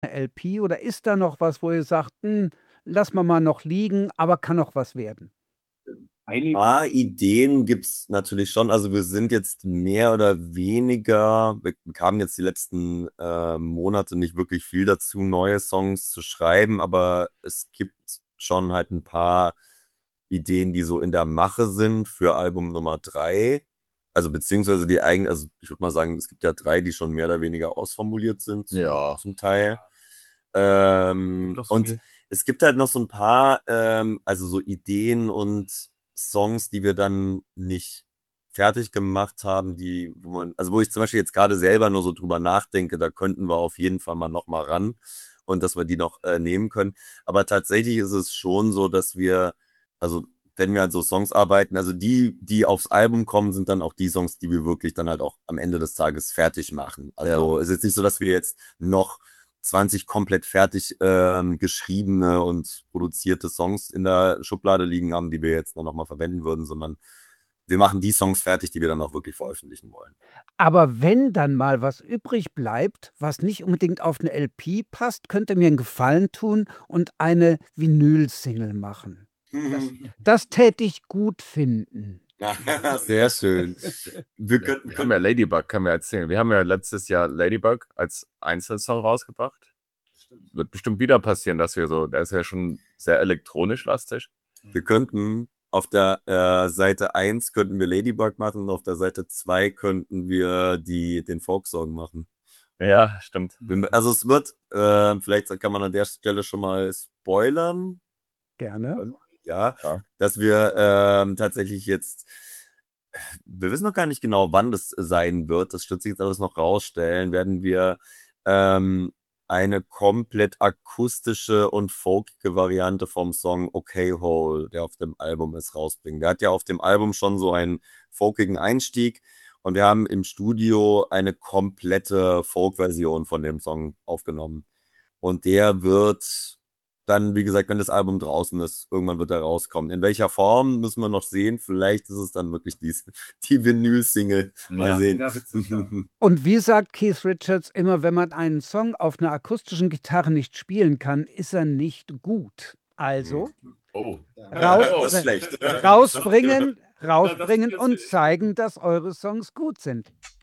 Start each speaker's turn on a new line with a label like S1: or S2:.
S1: LP oder ist da noch was, wo ihr sagt: lass mal noch liegen, aber kann noch was werden?“
S2: Ein paar Ideen gibt's natürlich schon. Also wir sind jetzt mehr oder weniger, wir kamen jetzt die letzten Monate nicht wirklich viel dazu, neue Songs zu schreiben, aber es gibt schon halt ein paar Ideen, die so in der Mache sind für Album Nummer 3. Also beziehungsweise die eigenen, also ich würde mal sagen, es gibt ja 3, die schon mehr oder weniger ausformuliert sind
S3: Ja.
S2: zum Teil.
S3: Doch
S2: Und
S3: viel.
S2: es gibt halt noch so ein paar, also so Ideen und Songs, die wir dann nicht fertig gemacht haben, also wo ich zum Beispiel jetzt gerade selber nur so drüber nachdenke, da könnten wir auf jeden Fall mal noch mal ran und dass wir die noch nehmen können. Aber tatsächlich ist es schon so, dass wir, also wenn wir an so Songs arbeiten, also die aufs Album kommen, sind dann auch die Songs, die wir wirklich dann halt auch am Ende des Tages fertig machen. Also es ist jetzt nicht so, dass wir jetzt noch 20 komplett fertig geschriebene und produzierte Songs in der Schublade liegen haben, die wir jetzt nur noch mal verwenden würden, sondern wir machen die Songs fertig, die wir dann auch wirklich veröffentlichen wollen.
S1: Aber wenn dann mal was übrig bleibt, was nicht unbedingt auf 'ne LP passt, könnt ihr mir 'n Gefallen tun und eine Vinyl-Single machen. Das täte ich gut finden.
S2: Sehr schön.
S3: Wir haben ja Ladybug, können wir erzählen. Wir haben ja letztes Jahr Ladybug als Einzelsong rausgebracht. Wird bestimmt wieder passieren, dass wir so, der ist ja schon sehr elektronisch lastig.
S2: Wir könnten auf der Seite 1 könnten wir Ladybug machen und auf der Seite 2 könnten wir den Folksong machen.
S3: Ja, stimmt.
S2: Also es wird, vielleicht kann man an der Stelle schon mal spoilern.
S1: Gerne.
S2: Ja,
S3: Ja.
S2: dass wir tatsächlich jetzt, wir wissen noch gar nicht genau, wann das sein wird, das wird sich jetzt alles noch rausstellen, werden wir eine komplett akustische und folkige Variante vom Song Okay Hole, der auf dem Album ist, rausbringen. Der hat ja auf dem Album schon so einen folkigen Einstieg und wir haben im Studio eine komplette Folk-Version von dem Song aufgenommen. Und der wird dann, wie gesagt, wenn das Album draußen ist, irgendwann wird er rauskommen. In welcher Form müssen wir noch sehen. Vielleicht ist es dann wirklich die Vinyl-Single. Mal sehen.
S1: Und wie sagt Keith Richards immer, wenn man einen Song auf 'ner akustischen Gitarre nicht spielen kann, ist er nicht gut. Also
S3: Oh.
S2: Das ist schlecht.
S1: rausbringen und zeigen, dass eure Songs gut sind.